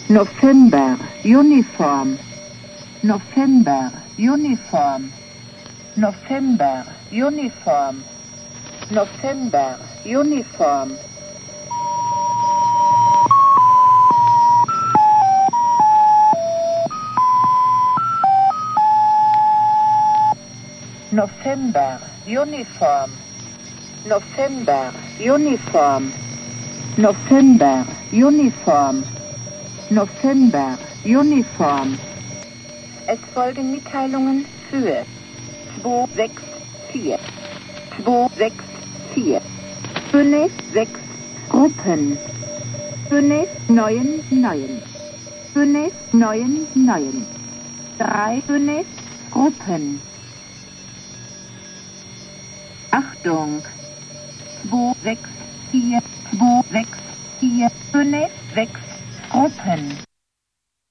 November, Uniform. November, Uniform. November, Uniform. November, Uniform. November, Uniform. November, Uniform. November, Uniform. November, Uniform. Es folgen Mitteilungen für 264. 264. 5, 6 Gruppen. 5, 9, 9. 5, 9, 9. 3, 5 Gruppen. Achtung! 2, 6, 4, 2, 6, 4, 5, 6 Gruppen.